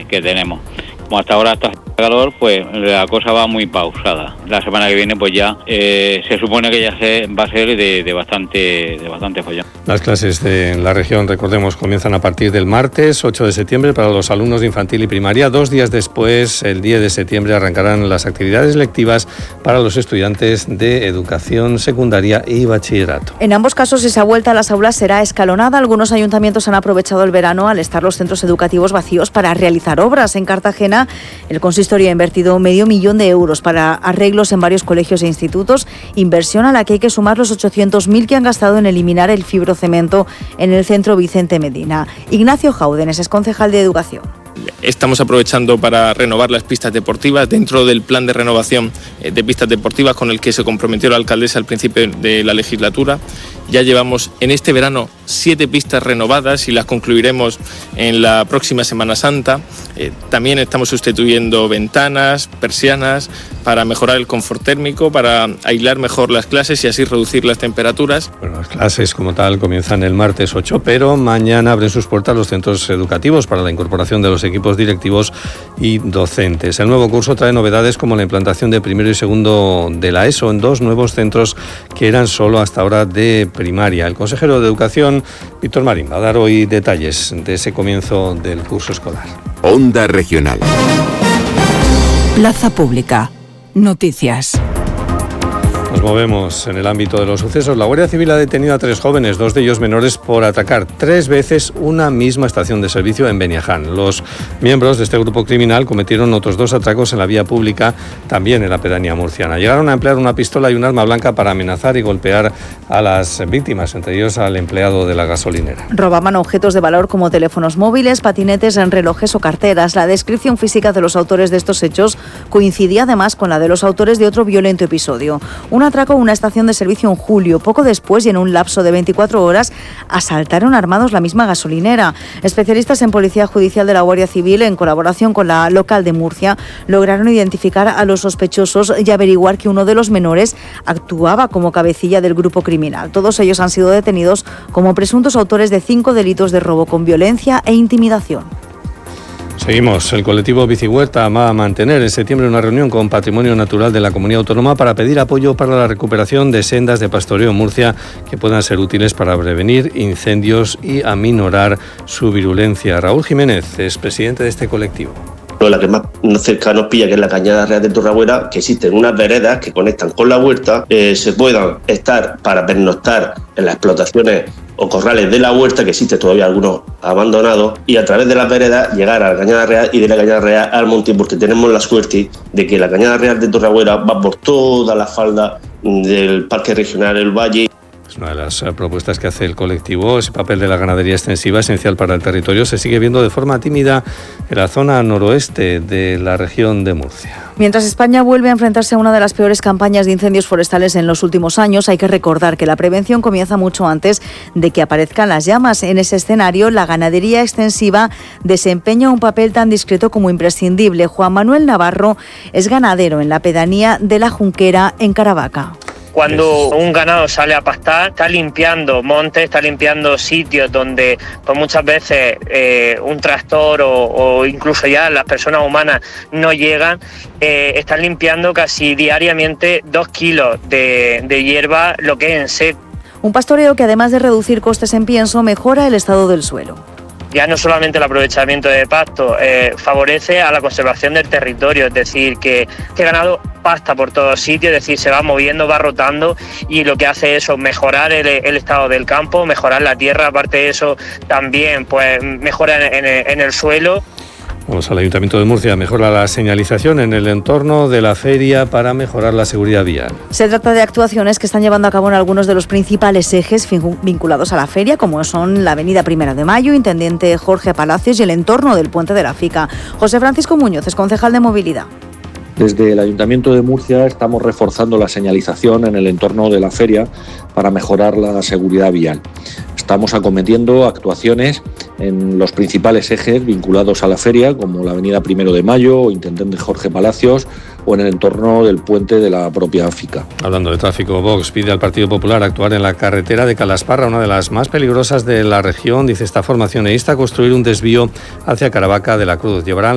que tenemos. Como hasta ahora está calor, pues la cosa va muy pausada. La semana que viene pues ya se supone que ya va a ser de bastante follón. Las clases de la región, recordemos, comienzan a partir del martes 8 de septiembre para los alumnos de infantil y primaria. 2 días después, el 10 de septiembre, arrancarán las actividades lectivas para los estudiantes de educación secundaria y bachillerato. En ambos casos, esa vuelta a las aulas será escalonada. Algunos ayuntamientos han aprovechado el verano al estar los centros educativos vacíos para realizar obras. En Cartagena, el consistorio ha invertido $500,000 para arreglos en varios colegios e institutos, inversión a la que hay que sumar los 800.000 que han gastado en eliminar el fibrocemento en el centro Vicente Medina. Ignacio Jáudenes es concejal de Educación. Estamos aprovechando para renovar las pistas deportivas dentro del plan de renovación de pistas deportivas con el que se comprometió la alcaldesa al principio de la legislatura. Ya llevamos en este verano 7 pistas renovadas y las concluiremos en la próxima Semana Santa. También estamos sustituyendo ventanas, persianas, para mejorar el confort térmico, para aislar mejor las clases y así reducir las temperaturas. Bueno, las clases como tal comienzan el martes 8, pero mañana abren sus puertas los centros educativos para la incorporación de los equipos directivos y docentes. El nuevo curso trae novedades como la implantación de primero y segundo de la ESO en 2 nuevos centros que eran solo hasta ahora de primaria. El consejero de Educación, Víctor Marín, va a dar hoy detalles de ese comienzo del curso escolar. Onda Regional. Plaza Pública. Noticias. Nos movemos en el ámbito de los sucesos. La Guardia Civil ha detenido a 3 jóvenes, 2 de ellos menores, por atracar 3 veces una misma estación de servicio en Beniaján. Los miembros de este grupo criminal cometieron otros 2 atracos en la vía pública, también en la pedanía murciana. Llegaron a emplear una pistola y un arma blanca para amenazar y golpear a las víctimas, entre ellos al empleado de la gasolinera. Robaban objetos de valor como teléfonos móviles, patinetes, relojes o carteras. La descripción física de los autores de estos hechos coincidía además con la de los autores de otro violento episodio. Un atraco a una estación de servicio en julio. Poco después, y en un lapso de 24 horas, asaltaron armados la misma gasolinera. Especialistas en Policía Judicial de la Guardia Civil, en colaboración con la local de Murcia, lograron identificar a los sospechosos y averiguar que uno de los menores actuaba como cabecilla del grupo criminal. Todos ellos han sido detenidos como presuntos autores de 5 delitos de robo con violencia e intimidación. Seguimos. El colectivo Bicihuerta va a mantener en septiembre una reunión con Patrimonio Natural de la Comunidad Autónoma para pedir apoyo para la recuperación de sendas de pastoreo en Murcia que puedan ser útiles para prevenir incendios y aminorar su virulencia. Raúl Jiménez es presidente de este colectivo. La que más cerca nos pilla, que es la Cañada Real de Torragüera, que existen unas veredas que conectan con la huerta, se puedan estar para pernoctar en las explotaciones o corrales de la huerta, que existen todavía algunos abandonados, y a través de las veredas llegar a la Cañada Real y de la Cañada Real al monte, porque tenemos la suerte de que la Cañada Real de Torragüera va por toda la falda del Parque Regional El Valle. Es una de las propuestas que hace el colectivo. Ese papel de la ganadería extensiva, esencial para el territorio, se sigue viendo de forma tímida en la zona noroeste de la región de Murcia. Mientras España vuelve a enfrentarse a una de las peores campañas de incendios forestales en los últimos años, hay que recordar que la prevención comienza mucho antes de que aparezcan las llamas. En ese escenario, la ganadería extensiva desempeña un papel tan discreto como imprescindible. Juan Manuel Navarro es ganadero en la pedanía de La Junquera, en Caravaca. Cuando un ganado sale a pastar, está limpiando montes, está limpiando sitios donde pues muchas veces un tractor o incluso ya las personas humanas no llegan. Están limpiando casi diariamente 2 kilos de hierba, lo que es en seco. Un pastoreo que, además de reducir costes en pienso, mejora el estado del suelo. Ya no solamente el aprovechamiento de pasto, favorece a la conservación del territorio, es decir, que este ganado pasta por todos sitios, es decir, se va moviendo, va rotando, y lo que hace eso, mejorar el estado del campo, mejorar la tierra, aparte de eso también pues mejora en el suelo. Vamos al Ayuntamiento de Murcia. Mejora la señalización en el entorno de la feria para mejorar la seguridad vial. Se trata de actuaciones que están llevando a cabo en algunos de los principales ejes vinculados a la feria, como son la avenida 1 de Mayo, Intendente Jorge Palacios, y el entorno del Puente de la Fica. José Francisco Muñoz es concejal de Movilidad. Desde el Ayuntamiento de Murcia estamos reforzando la señalización en el entorno de la feria para mejorar la seguridad vial. Estamos acometiendo actuaciones en los principales ejes vinculados a la feria, como la avenida 1 de Mayo o Intendente Jorge Palacios, o en el entorno del puente de la propia Fica. Hablando de tráfico, Vox pide al Partido Popular actuar en la carretera de Calasparra, una de las más peligrosas de la región. Dice esta formación eísta construir un desvío hacia Caravaca de la Cruz. Llevarán